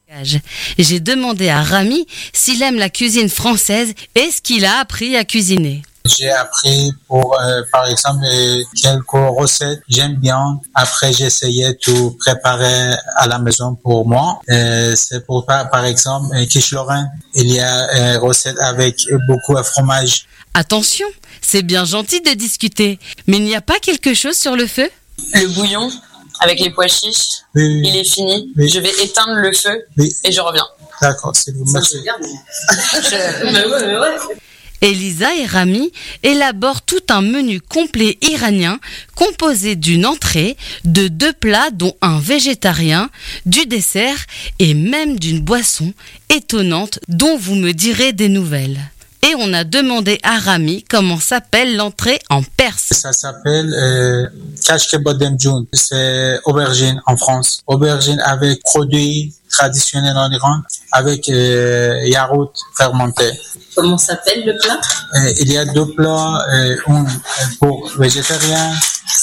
J'ai demandé à Rami s'il aime la cuisine française et ce qu'il a appris à cuisiner. J'ai appris par exemple, quelques recettes. J'aime bien. Après, j'essayais tout préparer à la maison pour moi. C'est pour par exemple, quiche Lorraine. Il y a recette avec beaucoup de fromage. Attention, c'est bien gentil de discuter, mais il n'y a pas quelque chose sur le feu ? Le bouillon avec les pois chiches, Oui. il est fini. Oui. Je vais éteindre le feu et je reviens. D'accord, c'est vous. Merci. Elisa et Rami élaborent tout un menu complet iranien composé d'une entrée, de 2 plats dont un végétarien, du dessert et même d'une boisson étonnante dont vous me direz des nouvelles. Et on a demandé à Rami comment s'appelle l'entrée en perse. Ça s'appelle kashke bademjoun. C'est aubergine en France. Aubergine avec produits traditionnels en Iran, avec yaourt fermenté. Comment s'appelle le plat ? Il y a 2 plats, un pour végétarien.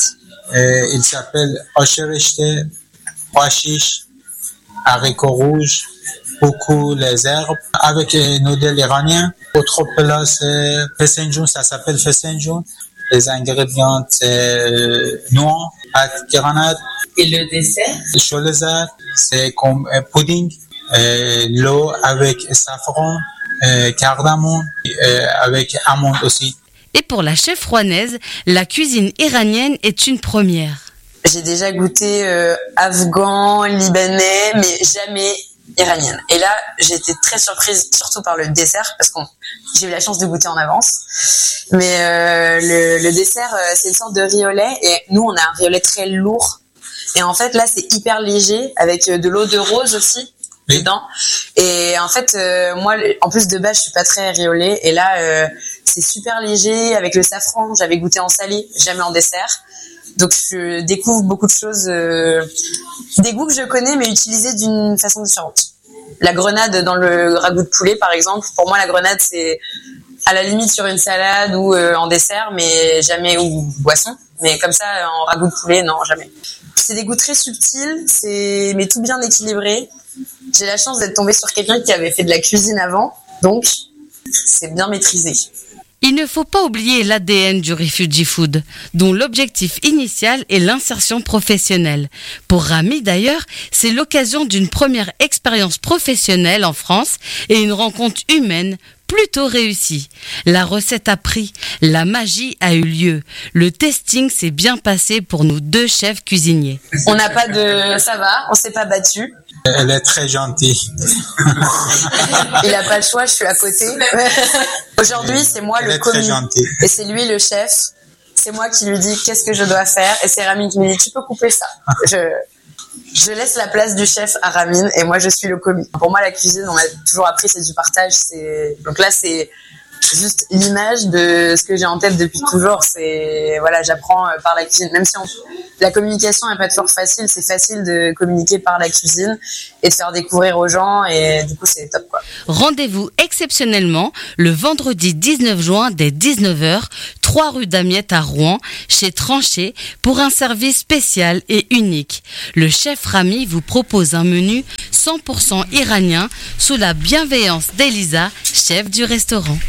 Il s'appelle oshereshte, pois chiches, haricots rouges, beaucoup les herbes, avec noodles iraniens. Autre plat, c'est fesenjoun, ça s'appelle fesenjoun. Les ingrédients, c'est noix, pâte grenade. Et le dessert ? Choleza, c'est comme pudding, l'eau avec safran, cardamome, avec amande aussi. Et pour la chef rouennaise, la cuisine iranienne est une première. J'ai déjà goûté afghan, libanais, mais jamais iranienne. Et là, j'ai été très surprise, surtout par le dessert, parce que j'ai eu la chance de goûter en avance. Mais le dessert, c'est une sorte de riz au lait, et nous, on a un riz au lait très lourd. Et en fait, là, c'est hyper léger, avec de l'eau de rose aussi dedans. Et en fait, moi, en plus de base, je suis pas très riz au lait, et là, c'est super léger, avec le safran. J'avais goûté en salé, jamais en dessert. Donc je découvre beaucoup de choses, des goûts que je connais mais utilisés d'une façon différente. La grenade dans le ragoût de poulet par exemple, pour moi la grenade c'est à la limite sur une salade ou en dessert, mais jamais, ou boisson. Mais comme ça en ragoût de poulet, non, jamais. C'est des goûts très subtils, mais tout bien équilibré. J'ai la chance d'être tombée sur quelqu'un qui avait fait de la cuisine avant, donc c'est bien maîtrisé. Il ne faut pas oublier l'ADN du Refugee Food, dont l'objectif initial est l'insertion professionnelle. Pour Rami d'ailleurs, c'est l'occasion d'une première expérience professionnelle en France et une rencontre humaine plutôt réussie. La recette a pris, la magie a eu lieu. Le testing s'est bien passé pour nos 2 chefs cuisiniers. On n'a pas de... ça va, on s'est pas battu. Elle est très gentille. Il a pas le choix, je suis à côté. Aujourd'hui, c'est moi le commis. Et c'est lui le chef. C'est moi qui lui dis qu'est-ce que je dois faire. Et c'est Ramin qui me dit tu peux couper ça. Je laisse la place du chef à Ramin et moi je suis le commis. Pour moi, la cuisine, on m'a toujours appris, c'est du partage. Donc là, c'est juste l'image de ce que j'ai en tête depuis toujours. C'est, voilà, j'apprends par la cuisine. Même si la communication n'est pas toujours facile, c'est facile de communiquer par la cuisine et de faire découvrir aux gens, et du coup c'est top quoi. Rendez-vous exceptionnellement le vendredi 19 juin dès 19h, 3 rue d'Amiette à Rouen, chez Tranché, pour un service spécial et unique. Le chef Rami vous propose un menu 100% iranien sous la bienveillance d'Elisa, chef du restaurant.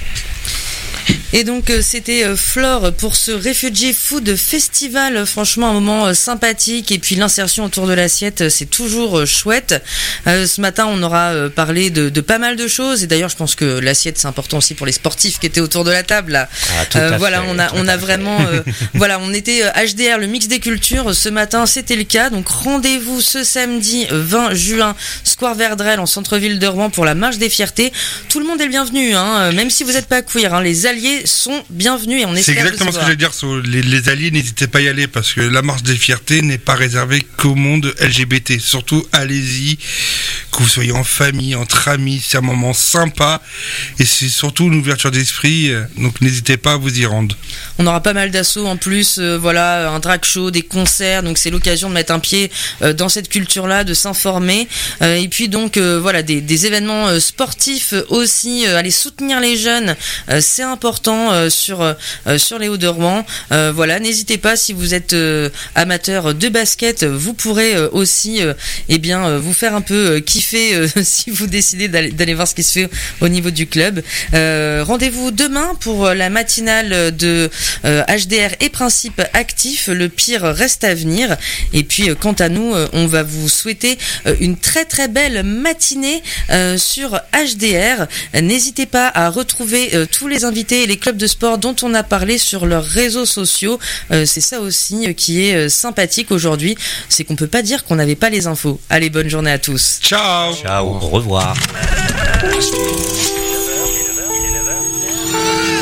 Et donc c'était Flore pour ce Refugee Food Festival, franchement un moment sympathique, et puis l'insertion autour de l'assiette c'est toujours chouette. Ce matin on aura parlé de pas mal de choses, et d'ailleurs je pense que l'assiette c'est important aussi pour les sportifs qui étaient autour de la table là. Voilà, on a vraiment voilà, on était HDR, le mix des cultures, ce matin c'était le cas. Donc rendez-vous ce samedi 20 juin Square Verdrel en centre-ville de Rouen pour la marche des fiertés. Tout le monde est le bienvenu, hein, même si vous n'êtes pas queer, hein, les alliés sont bienvenus, et on espère. C'est exactement ce que j'allais dire sur les alliés. N'hésitez pas à y aller, parce que la marche des fiertés n'est pas réservée qu'au monde LGBT. Surtout, allez-y, que vous soyez en famille, entre amis, c'est un moment sympa et c'est surtout une ouverture d'esprit. Donc n'hésitez pas à vous y rendre. On aura pas mal d'assauts en plus, voilà, un drag show, des concerts, donc c'est l'occasion de mettre un pied dans cette culture-là, de s'informer, et puis donc voilà, des événements sportifs aussi. Aller soutenir les jeunes, c'est important. important sur les Hauts-de-Rouen. Voilà, n'hésitez pas, si vous êtes amateur de basket, vous pourrez aussi vous faire un peu kiffer si vous décidez d'aller voir ce qui se fait au niveau du club. Rendez-vous demain pour la matinale de HDR et Principe Actif. Le pire reste à venir. Et puis quant à nous, on va vous souhaiter une très très belle matinée sur HDR. N'hésitez pas à retrouver tous les invités et les clubs de sport dont on a parlé sur leurs réseaux sociaux. C'est ça aussi qui est sympathique aujourd'hui, c'est qu'on peut pas dire qu'on n'avait pas les infos. Allez, bonne journée à tous. Ciao. Ciao, au revoir.